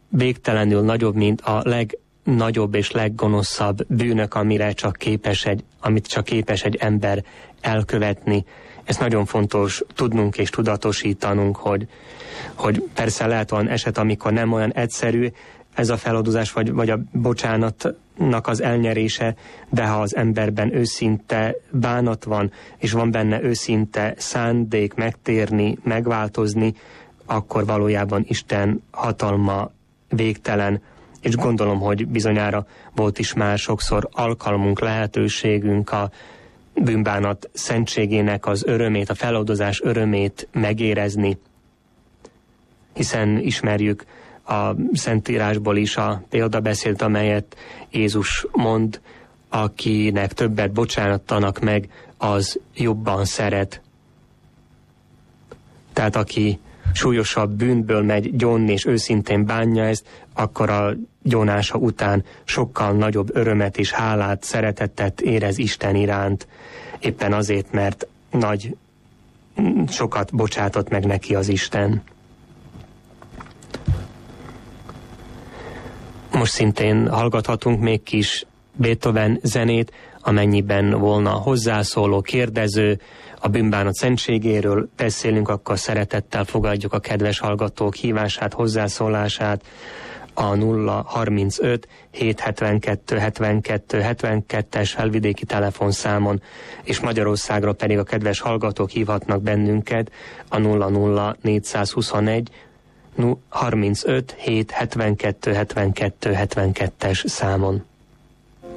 végtelenül nagyobb, mint a legnagyobb és leggonoszabb bűnök, amit csak képes egy ember elkövetni. Ez nagyon fontos tudnunk és tudatosítanunk, hogy persze lehet olyan eset, amikor nem olyan egyszerű ez a feloldozás, vagy a bocsánatnak az elnyerése, de ha az emberben őszinte bánat van, és van benne őszinte szándék megtérni, megváltozni, akkor valójában Isten hatalma végtelen, és gondolom, hogy bizonyára volt is már sokszor alkalmunk, lehetőségünk a bűnbánat szentségének az örömét, a feloldozás örömét megérezni, hiszen ismerjük a Szentírásból is a példabeszélt, amelyet Jézus mond, akinek többet bocsátanak meg, az jobban szeret. Tehát aki súlyosabb bűnből megy gyónni, és őszintén bánja ezt, akkor a gyónása után sokkal nagyobb örömet és hálát, szeretetet érez Isten iránt, éppen azért, mert sokat bocsátott meg neki az Isten. Most szintén hallgathatunk még kis Beethoven zenét, amennyiben volna hozzászóló, kérdező, a bűnbánat szentségéről beszélünk, akkor szeretettel fogadjuk a kedves hallgatók hívását, hozzászólását a 035 772 72 72-es felvidéki telefonszámon, és Magyarországra pedig a kedves hallgatók hívhatnak bennünket a 00 421 35 772 72 72-es számon.